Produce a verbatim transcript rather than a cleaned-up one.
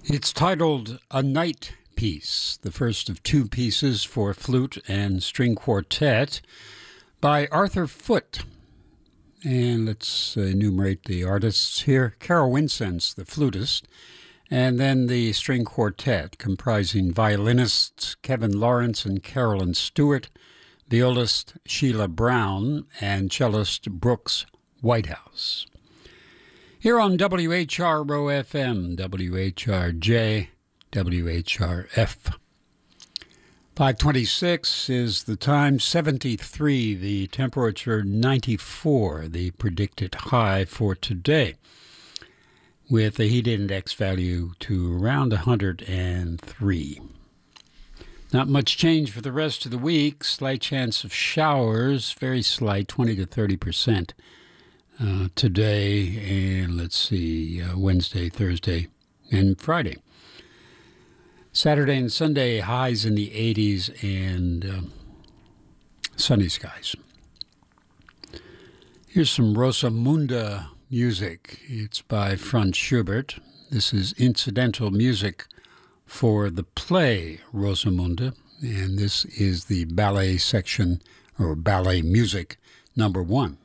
It's titled A Night Piece, the first of two pieces for flute and string quartet by Arthur Foote. And let's enumerate the artists here. Carol Wincenz, the flutist, and then the string quartet comprising violinists Kevin Lawrence and Carolyn Stewart, violist Sheila Brown, and cellist Brooks Whitehouse. Here on W H R O F M, W H R J, W H R F. five twenty-six is the time, seventy-three, the temperature ninety-four, the predicted high for today, with the heat index value to around one hundred three. Not much change for the rest of the week. Slight chance of showers, very slight, twenty to thirty percent. Uh, today, and let's see, uh, Wednesday, Thursday, and Friday. Saturday and Sunday, highs in the eighties and uh, sunny skies. Here's some Rosamunde music. It's by Franz Schubert. This is incidental music for the play Rosamunde, and this is the ballet section, or ballet music, number one.